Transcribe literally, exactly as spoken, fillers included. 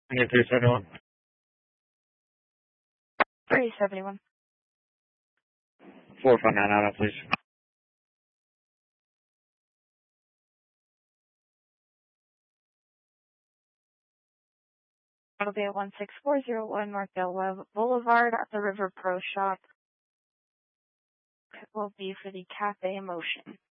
three seventy-one. three seventy-one. four five nine out, please. That'll be at one six four zero one North Boulevard at the River Pro Shop. It will be for the Cafe Motion.